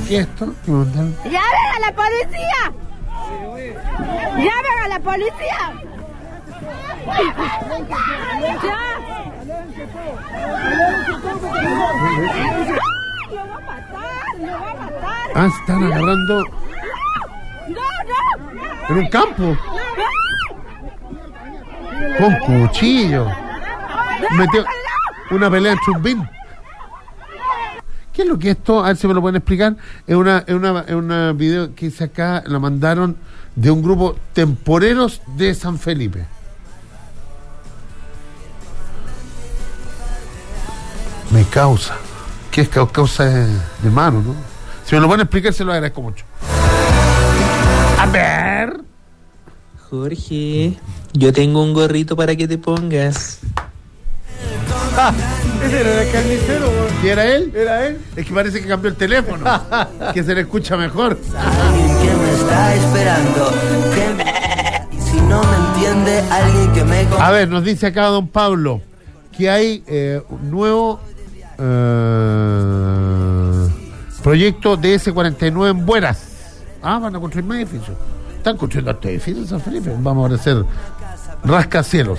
¿Qué es esto? ¡Llamen a la policía! ¡Llamen a la policía! ¡Ya! ¡Lo va a matar! ¡Lo va a matar! Ah, se están agarrando ¡No! en un campo. Con cuchillo. Metió una pelea en Chumbín. ¿Qué es lo que es esto? A ver si me lo pueden explicar. Es una video que hice acá, la mandaron de un grupo temporeros de San Felipe. Me causa. ¿Qué es causa de mano, no? Si me lo pueden explicar, se lo agradezco mucho. A ver. Jorge, yo tengo un gorrito para que te pongas. Ese era el carnicero, güey. ¿Y era él? ¿Era él? Es que parece que cambió el teléfono. Que se le escucha mejor. Alguien que me está esperando. Y si no me entiende, alguien que me... A ver, nos dice acá don Pablo que hay un nuevo proyecto de S49 en Bueras. Van a construir más edificios. Están construyendo este edificio en San Felipe. Vamos a hacer rascacielos.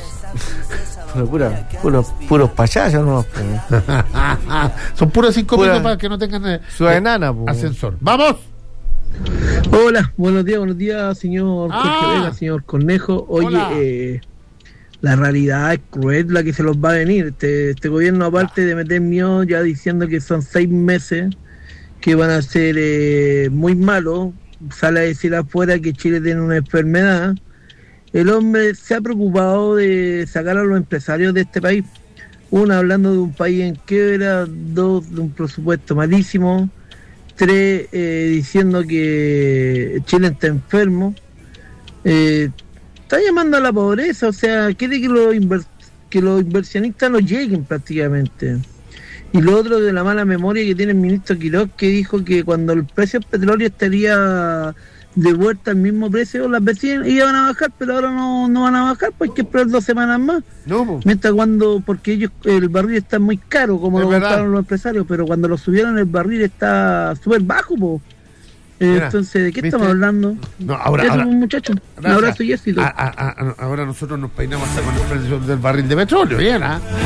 Puros payasos, ¿no? Son puros 5 Pura- minutos para que no tengan Su enana, po. ascensor. ¡Vamos! Hola, buenos días, señor Jorge Vega, señor Cornejo. Hola. Oye, la realidad es cruel la que se los va a venir. Este gobierno, aparte de meter miedo, ya diciendo que son 6 meses que van a ser muy malos, sale a decir afuera que Chile tiene una enfermedad. El hombre se ha preocupado de sacar a los empresarios de este país. Uno, hablando de un país en quiebra. 2, de un presupuesto malísimo. 3, diciendo que Chile está enfermo. Está llamando a la pobreza, o sea, quiere que los inversionistas no lleguen prácticamente. Y lo otro, de la mala memoria que tiene el ministro Quiroz, que dijo que cuando el precio del petróleo estaría de vuelta al mismo precio, las vecinas iban a bajar, pero ahora no van a bajar, pues hay que esperar 2 semanas más. No, Mientras porque el barril está muy caro, como Es lo verdad. compraron los empresarios, pero cuando lo subieron el barril está súper bajo, po. Mira, Entonces, ¿de qué ¿viste? estamos hablando? No, ahora, Eso, ahora, muchachos. Un gracias. abrazo y éxito. Ahora nosotros nos peinamos hasta con el precio del barril de petróleo, ¿bien?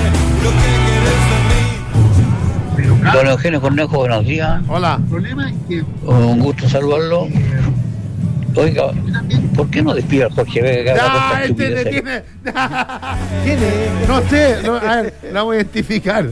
Don Eugenio Cornejo, buenos días. Hola. Un gusto saludarlo. Oiga, ¿por qué no despide al Jorge Vega? Ya, tiene. No sé, a ver, la voy a identificar.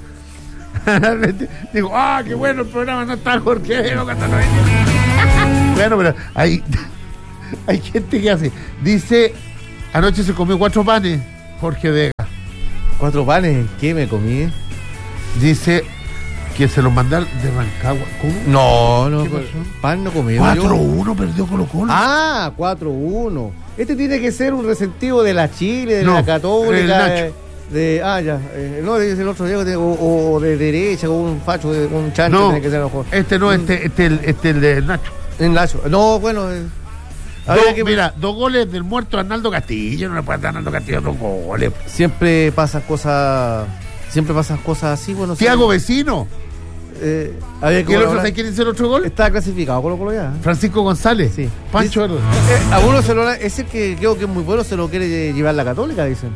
Digo, qué bueno el programa, no está Jorge. Bueno, pero hay gente que hace. Dice, anoche se comió 4 panes, Jorge Vega. 4 panes, ¿qué me comí? Dice que se los mandaron de Rancagua. ¿Cómo? No, ¿Qué pasó? pan no comí. 4-1 perdió Colo-Colo. 4-1. Este tiene que ser un resentido de la Chile, de No, la el Católica, Nacho. no, dice el otro Diego, o de derecha, con un facho, un chancho, No, tiene que ser mejor. este no, el de Nacho. En Nacho. No, bueno. Mira, 2 goles del muerto Arnaldo Castillo. No le puede dar a Arnaldo Castillo 2 goles. Siempre pasan cosas así, bueno. Tiago Vecino. Había que ¿Y el otro sabe quién hizo el otro gol? Está clasificado Colo ya. Francisco González. Sí. Pancho Herrera. A uno ese que creo que es muy bueno, se lo quiere llevar la Católica, dicen.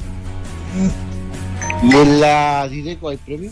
¿Y en la Dideco hay premio?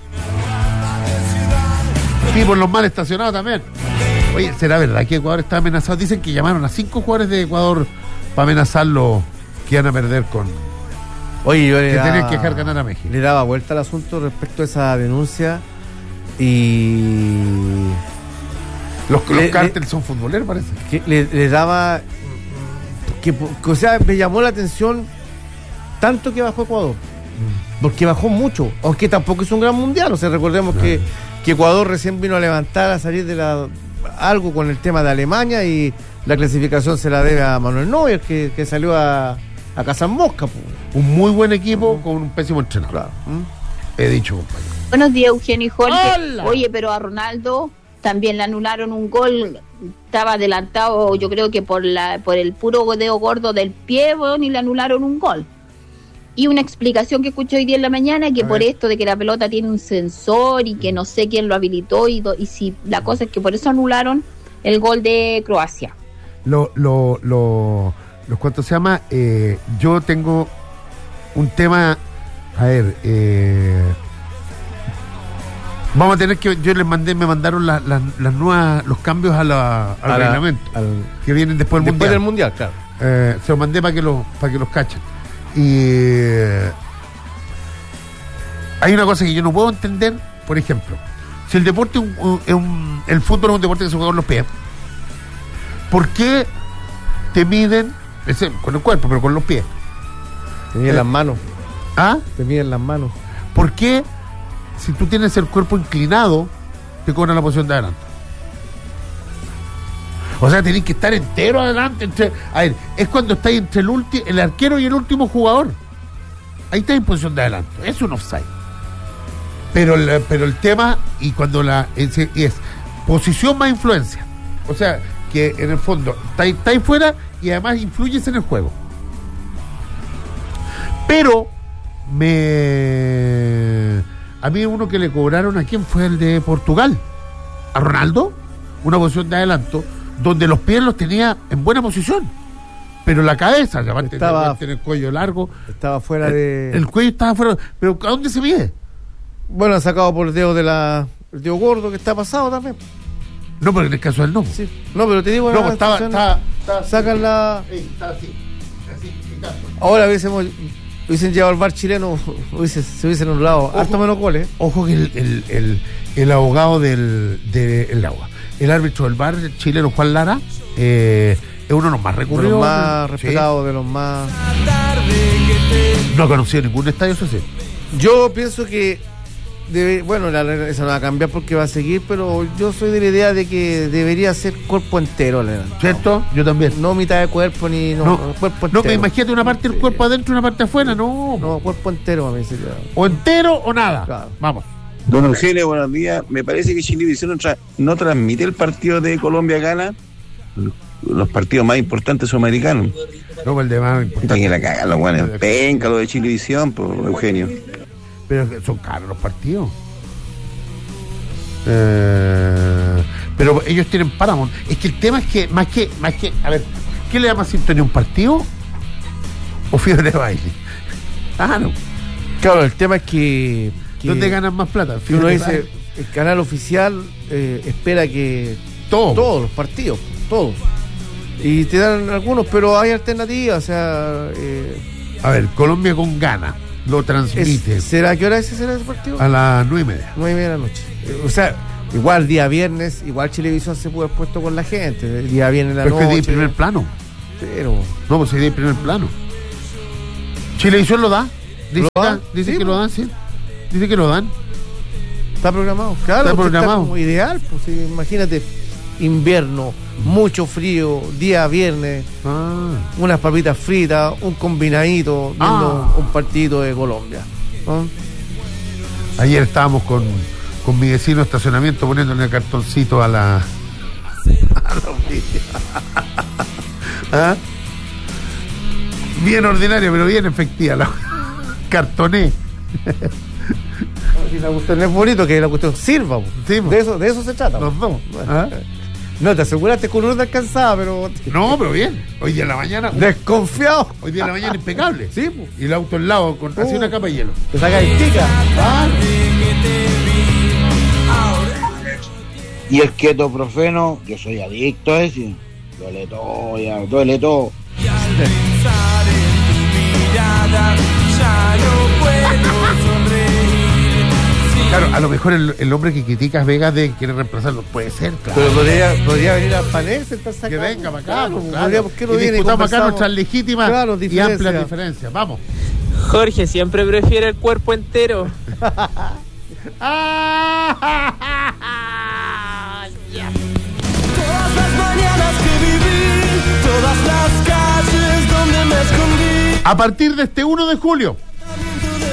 Sí, por los mal estacionados también. Oye, ¿será verdad que Ecuador está amenazado? Dicen que llamaron a 5 jugadores de Ecuador para amenazarlo, que iban a perder con... Oye, yo que tenían que dejar ganar a México. Le daba vuelta al asunto respecto a esa denuncia y... Los cárteles son futboleros, parece. Que le daba... o sea, me llamó la atención tanto que bajó Ecuador. Porque bajó mucho, aunque tampoco es un gran mundial. O sea, recordemos que Ecuador recién vino a levantar, a salir de algo con el tema de Alemania, y la clasificación se la debe a Manuel Neuer, que salió a cazar mosca. Un muy buen equipo con un pésimo entrenador. Claro. He dicho, compañero. Buenos días, Eugenio y Jorge. ¡Hola! Oye, pero a Ronaldo también le anularon un gol. Estaba adelantado, yo creo que por el puro dedo gordo del pie, bueno, y le anularon un gol. Y una explicación que escuché hoy día en la mañana, que por esto de que la pelota tiene un sensor y que no sé quién lo habilitó y si la cosa es que por eso anularon el gol de Croacia. Los ¿cuánto se llama? Yo tengo un tema, a ver, vamos a tener que, me mandaron las nuevas, los cambios al reglamento, que vienen después del Mundial, claro. Se los mandé para que los cachen. Y hay una cosa que yo no puedo entender, por ejemplo, si el deporte el fútbol es un deporte que se juega con los pies, ¿por qué te miden con el cuerpo, pero con los pies? Te miden las manos. ¿Ah? Te miden las manos. ¿Por qué si tú tienes el cuerpo inclinado te cobran la posición de adelante? O sea, tenés que estar entero adelante. A ver, es cuando estáis entre el arquero y el último jugador. Ahí está en posición de adelante. Es un offside. Pero el tema, y cuando es posición más influencia. O sea, que en el fondo estáis fuera y además influyes en el juego. Pero a mí uno que le cobraron, ¿a quién fue? El de Portugal, a Ronaldo, una posición de adelanto donde los pies los tenía en buena posición, pero la cabeza, aparte de tener el cuello largo, estaba fuera de... El cuello estaba fuera, pero ¿a dónde se mide? Bueno, sacado por el dedo el dedo gordo, que está pasado también. No, pero en el caso del no. Sí. No, pero te digo... No, estaba sacan la... Estaba así. Ahora hubiesen llevado al VAR chileno, se hubiesen anulado harto menos goles. Ojo que el abogado el árbitro del VAR chileno, Juan Lara, es uno de los más recurridos, de los más respetados, de los más... No ha conocido ningún estadio, eso sí. Yo pienso que esa no va a cambiar porque va a seguir, pero yo soy de la idea de que debería ser cuerpo entero, ¿cierto? Yo también. No mitad de cuerpo ni cuerpo entero. No, que imagínate una parte del cuerpo adentro y una parte afuera, no, cuerpo entero, a mí sería. O entero o nada. Claro. Vamos. Don Eugenio, buenos días. Me parece que Chilevisión no transmite el partido de Colombia-Ghana, los partidos más importantes sudamericanos. No, el de más importante. Que la cagan los guanes. Penca lo de Chilevisión, pues, Eugenio. Pero son caros los partidos. Pero ellos tienen Paramount. Es que el tema es que, más que, a ver, ¿qué le da más sintonía, un partido o fiebre de baile? No. Claro, el tema es que ¿dónde ganan más plata? Uno dice, el canal oficial espera que todos los partidos, todos. Y te dan algunos, pero hay alternativas, o sea... A ver, Colombia con Ghana lo transmite. ¿Será qué hora ese partido? A las 9:30. 9:30 de la noche. O sea, igual día viernes, igual Chilevisión se puede haber puesto con la gente. El día viernes en la noche. Pero es que de primer plano. Pero... No, pues de primer plano. Chilevisión lo da. Dice que lo dan, sí. Dice que lo dan. Está programado. Claro, está programado. Está como ideal. Pues, imagínate, invierno, mucho frío, día viernes, unas papitas fritas, un combinadito, viendo un partidito de Colombia. Ayer estábamos con mi vecino estacionamiento poniéndole el cartoncito a la bien ordinaria, pero bien efectiva la cartoné. Si la cuestión es bonito, que la cuestión sirva. Sí, de eso se trata. Los dos. No, te aseguraste que uno no te alcanzaba, pero... No, pero bien. Hoy día en la mañana... Desconfiado. Hoy día en la mañana impecable. Sí, pues. Y el auto al lado con así una capa de hielo. Te saca el tica. Y el ketoprofeno, yo soy adicto a ese. Duele todo, ya, duele todo. Claro, a lo mejor el hombre que criticas Vegas quiere reemplazarlo. Puede ser, claro. Pero podría venir al panel, que venga para acá. Claro. ¿Por qué no viene? Discutamos acá nuestras legítimas y amplias diferencias. Vamos. Jorge siempre prefiere el cuerpo entero. Todas las mañanas que viví, todas las calles donde me escondí. A partir de este 1 de julio